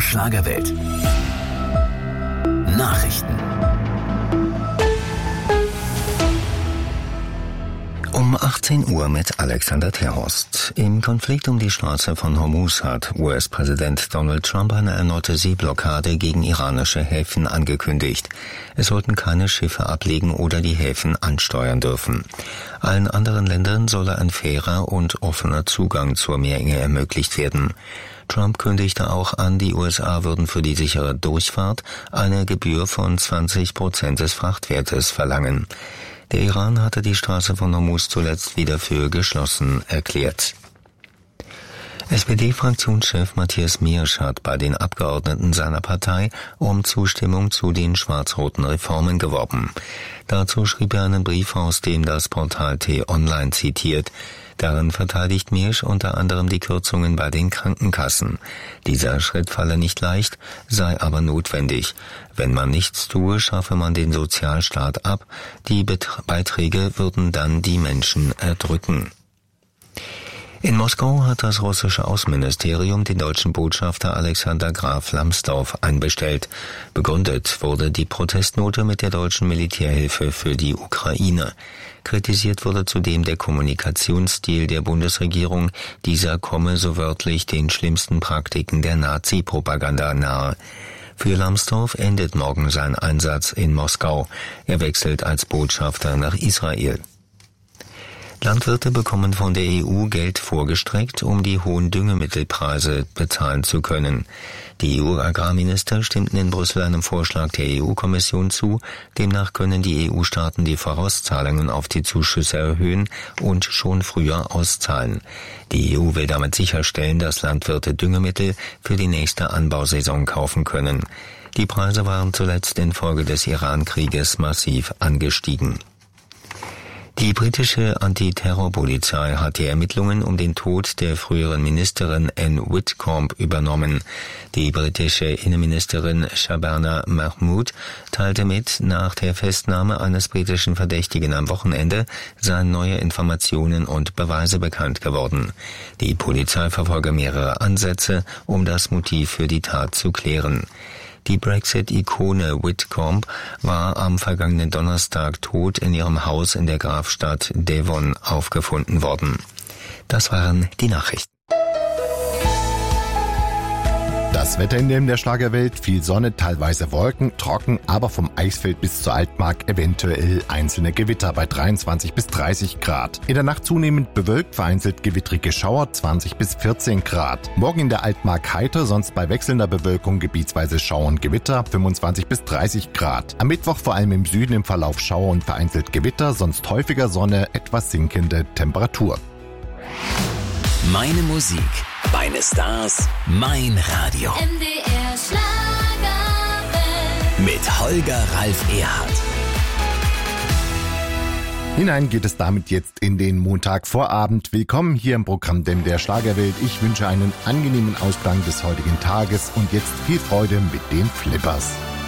Schlagerwelt. Nachrichten. Um 18 Uhr mit Alexander Terhorst. Im Konflikt um die Straße von Hormuz hat US-Präsident Donald Trump eine erneute Seeblockade gegen iranische Häfen angekündigt. Es sollten keine Schiffe ablegen oder die Häfen ansteuern dürfen. Allen anderen Ländern solle ein fairer und offener Zugang zur Meerenge ermöglicht werden. Trump kündigte auch an, die USA würden für die sichere Durchfahrt eine Gebühr von 20% des Frachtwertes verlangen. Der Iran hatte die Straße von Hormuz zuletzt wieder für geschlossen erklärt. SPD-Fraktionschef Matthias Miersch hat bei den Abgeordneten seiner Partei um Zustimmung zu den schwarz-roten Reformen geworben. Dazu schrieb er einen Brief, aus dem das Portal T-Online zitiert. Darin verteidigt Miersch unter anderem die Kürzungen bei den Krankenkassen. Dieser Schritt falle nicht leicht, sei aber notwendig. Wenn man nichts tue, schaffe man den Sozialstaat ab. Die Beiträge würden dann die Menschen erdrücken. In Moskau hat das russische Außenministerium den deutschen Botschafter Alexander Graf Lambsdorff einbestellt. Begründet wurde die Protestnote mit der deutschen Militärhilfe für die Ukraine. Kritisiert wurde zudem der Kommunikationsstil der Bundesregierung. Dieser komme so wörtlich den schlimmsten Praktiken der Nazi-Propaganda nahe. Für Lambsdorff endet morgen sein Einsatz in Moskau. Er wechselt als Botschafter nach Israel. Landwirte bekommen von der EU Geld vorgestreckt, um die hohen Düngemittelpreise bezahlen zu können. Die EU-Agrarminister stimmten in Brüssel einem Vorschlag der EU-Kommission zu. Demnach können die EU-Staaten die Vorauszahlungen auf die Zuschüsse erhöhen und schon früher auszahlen. Die EU will damit sicherstellen, dass Landwirte Düngemittel für die nächste Anbausaison kaufen können. Die Preise waren zuletzt infolge des Iran-Krieges massiv angestiegen. Die britische Antiterrorpolizei hat die Ermittlungen um den Tod der früheren Ministerin Anne Whitcomb übernommen. Die britische Innenministerin Shabana Mahmood teilte mit, nach der Festnahme eines britischen Verdächtigen am Wochenende seien neue Informationen und Beweise bekannt geworden. Die Polizei verfolge mehrere Ansätze, um das Motiv für die Tat zu klären. Die Brexit-Ikone Whitcomb war am vergangenen Donnerstag tot in ihrem Haus in der Grafstadt Devon aufgefunden worden. Das waren die Nachrichten. Das Wetter in der Schlagerwelt: viel Sonne, teilweise Wolken, trocken, aber vom Eisfeld bis zur Altmark eventuell einzelne Gewitter bei 23 bis 30 Grad. In der Nacht zunehmend bewölkt, vereinzelt gewittrige Schauer, 20 bis 14 Grad. Morgen in der Altmark heiter, sonst bei wechselnder Bewölkung gebietsweise Schauer und Gewitter, 25 bis 30 Grad. Am Mittwoch vor allem im Süden im Verlauf Schauer und vereinzelt Gewitter, sonst häufiger Sonne, etwas sinkende Temperatur. Meine Musik, meine Stars, mein Radio. MDR Schlagerwelt. Mit Holger Ralf Erhardt. Hinein geht es damit jetzt in den Montagvorabend. Willkommen hier im Programm der Schlagerwelt. Ich wünsche einen angenehmen Ausklang des heutigen Tages und jetzt viel Freude mit den Flippers.